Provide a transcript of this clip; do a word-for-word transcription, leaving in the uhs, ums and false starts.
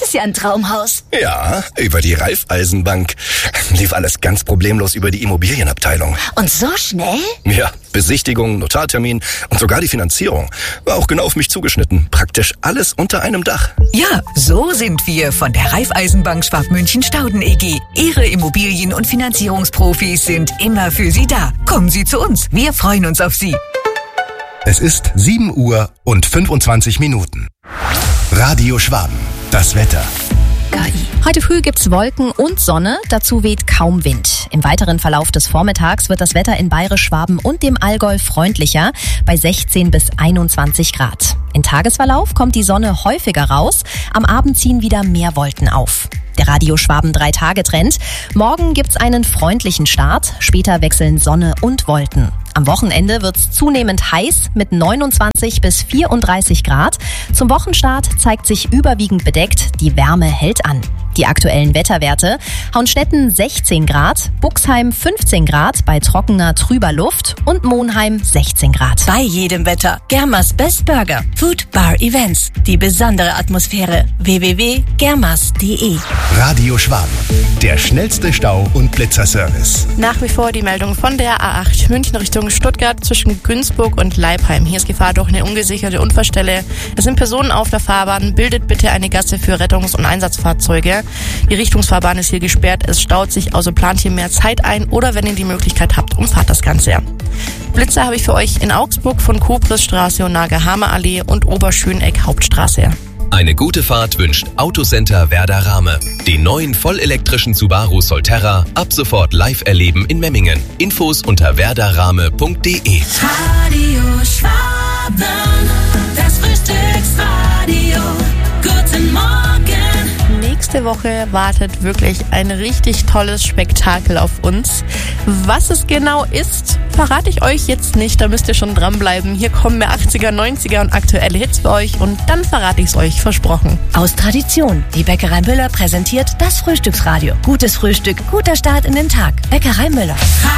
ist ja ein Traumhaus. Ja, über die Raiffeisenbank. Lief alles ganz problemlos über die Immobilienabteilung. Und so schnell? Ja, Besichtigung, Notartermin und sogar die Finanzierung. War auch genau auf mich zugeschnitten. Praktisch alles unter einem Dach. Ja, so sind wir von der Raiffeisenbank Schwabmünchen-Stauden E G. Ihre Immobilien- und Finanzierungsprofis sind immer für Sie da. Kommen Sie zu uns. Wir freuen uns auf Sie. Es ist sieben Uhr und fünfundzwanzig Minuten. Radio Schwaben. Das Wetter. K I. Heute früh gibt's Wolken und Sonne, dazu weht kaum Wind. Im weiteren Verlauf des Vormittags wird das Wetter in Bayerisch-Schwaben und dem Allgäu freundlicher, bei sechzehn bis einundzwanzig Grad. Im Tagesverlauf kommt die Sonne häufiger raus, am Abend ziehen wieder mehr Wolken auf. Der Radio Schwaben drei Tage Trend. Morgen gibt's einen freundlichen Start, später wechseln Sonne und Wolken. Am Wochenende wird's zunehmend heiß mit neunundzwanzig bis vierunddreißig Grad. Zum Wochenstart zeigt sich überwiegend bedeckt, die Wärme hält an. Die aktuellen Wetterwerte: Hauenstetten sechzehn Grad, Buxheim fünfzehn Grad bei trockener, trüber Luft und Monheim sechzehn Grad. Bei jedem Wetter. Germas Best Burger. Food Bar Events. Die besondere Atmosphäre. w w w punkt germas punkt de. Radio Schwaben. Der schnellste Stau- und Blitzerservice. Nach wie vor die Meldung von der A acht München Richtung Stuttgart zwischen Günzburg und Leipheim. Hier ist Gefahr durch eine ungesicherte Unfallstelle. Es sind Personen auf der Fahrbahn. Bildet bitte eine Gasse für Rettungs- und Einsatzfahrzeuge. Die Richtungsfahrbahn ist hier gesperrt. Es staut sich, also plant hier mehr Zeit ein oder wenn ihr die Möglichkeit habt, umfahrt das Ganze. Blitzer habe ich für euch in Augsburg von Kobrisstraße und Nagerhamer Allee und Oberschöneck Hauptstraße. Eine gute Fahrt wünscht Autocenter Werder Rahme. Den neuen vollelektrischen Subaru Solterra ab sofort live erleben in Memmingen. Infos unter werderrahme punkt de. Radio Schwaben, das Frühstücksradio. Guten Morgen. Nächste Woche wartet wirklich ein richtig tolles Spektakel auf uns. Was es genau ist, verrate ich euch jetzt nicht, da müsst ihr schon dranbleiben. Hier kommen mehr achtziger, neunziger und aktuelle Hits für euch und dann verrate ich es euch, versprochen. Aus Tradition. Die Bäckerei Müller präsentiert das Frühstücksradio. Gutes Frühstück, guter Start in den Tag. Bäckerei Müller.